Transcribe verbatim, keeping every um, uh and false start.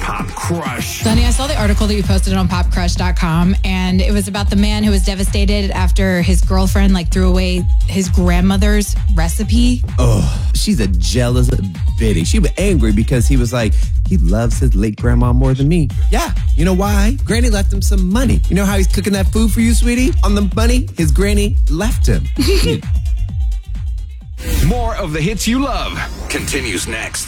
Pop Crush. Sonny, I saw the article that you posted on pop crush dot com, and it was about the man who was devastated after his girlfriend like threw away his grandmother's recipe. Oh, she's a jealous bitty. She was angry because he was like, he loves his late grandma more than me. Yeah, you know why? Granny left him some money. You know how he's cooking that food for you, sweetie? On the money his granny left him. More of the hits you love continues next.